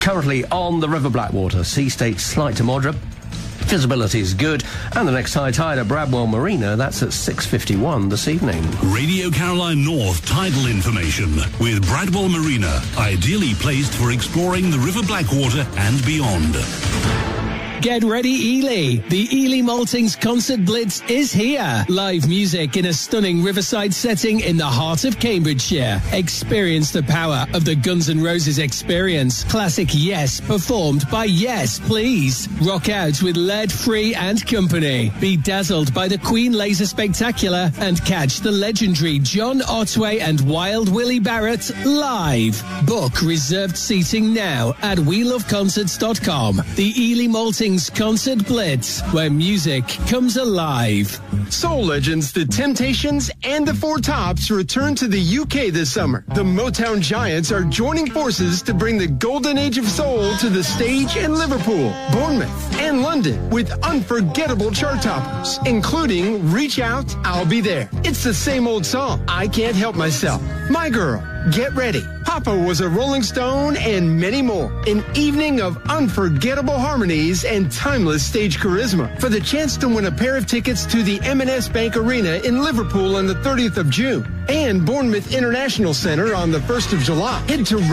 Currently on the River Blackwater, sea state slight to moderate. Visibility is good, and the next high tide at Bradwell Marina, that's at 6:51 this evening. Radio Caroline North tidal information with Bradwell Marina, ideally placed for exploring the River Blackwater and beyond. Get ready, Ely. The Ely Maltings Concert Blitz is here. Live music in a stunning riverside setting in the heart of Cambridgeshire. Experience the power of the Guns N' Roses experience. Classic Yes performed by Yes Please. Rock out with Led, Free and Company. Be dazzled by the Queen Laser Spectacular and catch the legendary John Otway and Wild Willie Barrett live. Book reserved seating now at weloveconcerts.com. The Ely Maltings Concert Blitz, where music comes alive. Soul legends The Temptations and the Four Tops return to the UK this summer. The Motown Giants are joining forces to bring the golden age of soul to the stage in Liverpool, Bournemouth, and London with unforgettable chart toppers, including Reach Out, I'll Be There. It's the same old song, I Can't Help Myself, My Girl, Get Ready, Papa Was a Rolling Stone, and many more. An evening of unforgettable harmonies and timeless stage charisma. For the chance to win a pair of tickets to the M&S Bank Arena in Liverpool on the 30th of June and Bournemouth International Centre on the 1st of July, head to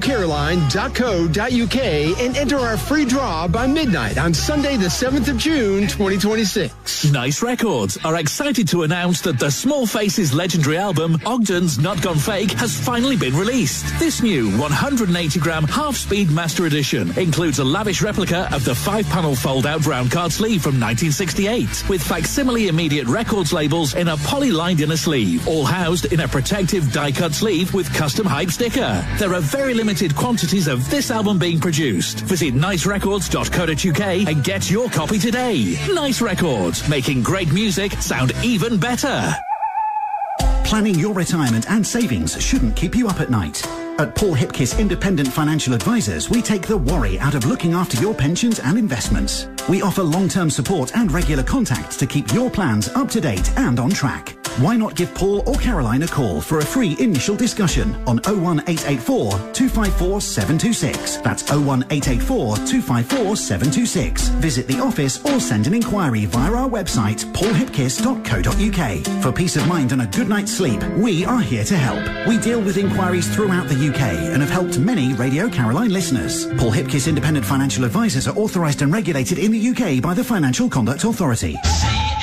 radiocaroline.co.uk and enter our free draw by midnight on Sunday the 7th of June 2026. Nice Records are excited to announce that the Small Faces legendary album Ogden's Not Gone Fake has finally been released. This new 180-gram half-speed master edition includes a lavish replica of the 5-panel fold-out round card sleeve from 1968 with facsimile immediate records labels in a poly-lined inner sleeve, all housed in a protective die-cut sleeve with custom hype sticker. There are very limited quantities of this album being produced. Visit nicerecords.co.uk and get your copy today. Nice Records, making great music sound even better. Planning your retirement and savings shouldn't keep you up at night. At Paul Hipkiss Independent Financial Advisors, we take the worry out of looking after your pensions and investments. We offer long-term support and regular contacts to keep your plans up to date and on track. Why not give Paul or Caroline a call for a free initial discussion on 01884 254 726. That's 01884 254 726. Visit the office or send an inquiry via our website paulhipkiss.co.uk. For peace of mind and a good night's sleep, we are here to help. We deal with inquiries throughout the UK and have helped many Radio Caroline listeners. Paul Hipkiss Independent Financial Advisors are authorised and regulated in the UK by the Financial Conduct Authority.